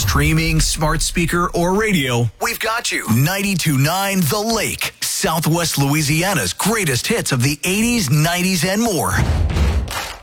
Streaming, smart speaker, or radio, we've got you. 92.9 The Lake, Southwest Louisiana's greatest hits of the 80s, 90s, and more.